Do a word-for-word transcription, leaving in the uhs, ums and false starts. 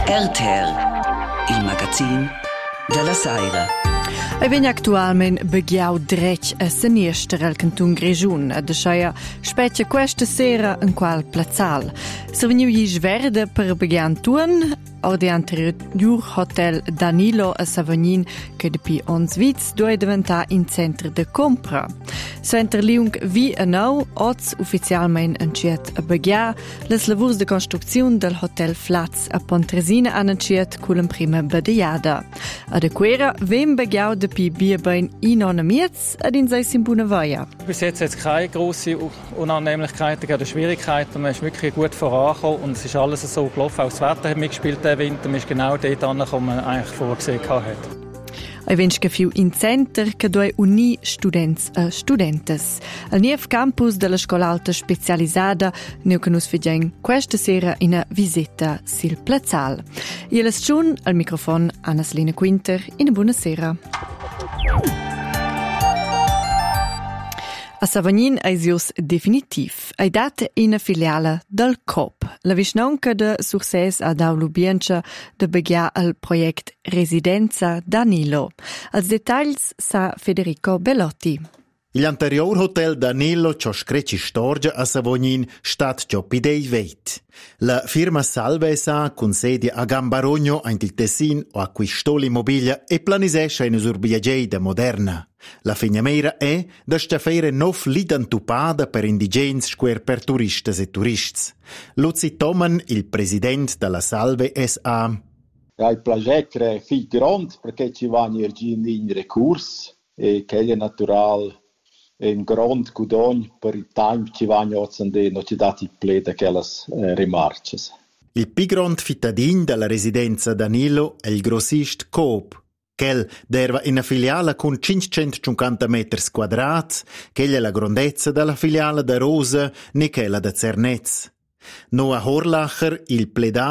R T R, il magazin della Saira. E vegna actualmein beghiau dretg a seniester al cantun Grischun, a deschaia spetja questa sera in qual plazzal. Se veniu gli sverde per beghian tuan, or de anterior hotel Danilo a Savognin, che depi ons vits due diventa in centro de compra. Suenter liung vi a nou, oz ufficialmein enciet a beghia, les lavurs de construcziun del hotel Flats a Pontresina han enciet cullem prima bedeiada. Ad aquera vem beghiau depi bierbein in onamiez ad in sei simbuna vaia. Bis jetzt hat es keine grossen Unannehmlichkeiten oder Schwierigkeiten. Man ist wirklich gut vorangekommen und es ist alles so gelaufen. Auch das Wetter hat mitgespielt diesen Winter. Man ist genau dort angekommen, wo man eigentlich vorgesehen hat. E venska fiu in center che doi uni students e studentes. Al niev campus della scola alta specializzata neu che nus fegien questa sera in a visita sil plazzal. Ielas tschun al microfon Anna Selina Quinter in a buona sera. A Savognin eis ius definitiv. Ei dat in a filiala del Coop. La visnonca de success a dau l'ubiencha de beghia al project Residenza Danilo. Als detalls sa Federico Bellotti. Il anterior hotel Danilo ciò screci storgia a Savognin stat ciò pidei veit. La firma Salvesa con sede a Gambarogno in il Tessin o a Quistoli Mobilia e planisesce in usurbiageida moderna. La fignameira è da stafere nov lidantupada per indigens square per turistas e turists. Luzi Toman, il president della Salve S A. Il progetto è figlio grande perché ci vanno in recursi e che è naturale un grande cudogno per il tempo ci vanno ozzande non ci dati pleda che las eh, rimarches. Il più grande cittadino della residenza Danilo è il grossist Coop. Quel derva in una filiale con cinquecentocinquanta metri quadrati, che è la grandezza della filiale da Rosa, né quella da Zernez. Noah Horlacher, il pleda